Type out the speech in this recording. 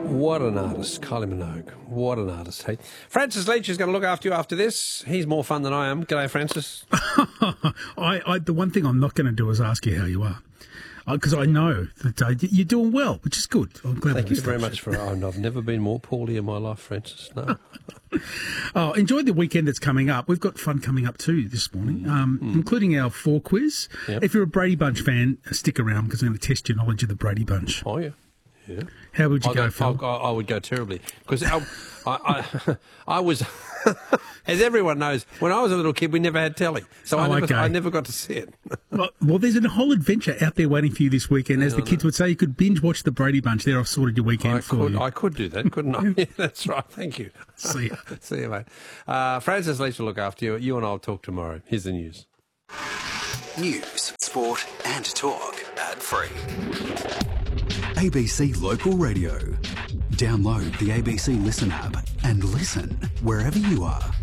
What an artist, Kylie Minogue. What an artist. Hey, Francis Leach is going to look after you after this. He's more fun than I am. G'day, Francis. The one thing I'm not going to do is ask you how you are. Because I know that you're doing well, which is good. I'm glad. Thank you very much for. I've never been more poorly in my life, Francis. No. Enjoy the weekend that's coming up. We've got fun coming up too this morning, including our 4 quiz. Yep. If you're a Brady Bunch fan, stick around because I'm going to test your knowledge of the Brady Bunch. Oh, yeah. Yeah. How would you go, Phil? I would go terribly because I was, as everyone knows, when I was a little kid, we never had telly, so I never got to see it. well, there's a whole adventure out there waiting for you this weekend. As the kids would say, you could binge watch the Brady Bunch. There, I've sorted your weekend for you. I could do that, couldn't I? Yeah, that's right. Thank you. See you. See you, mate. Francis Leach will look after you. You and I will talk tomorrow. Here's the news. News, sport and talk. Ad-free. ABC Local Radio. Download the ABC Listen app and listen wherever you are.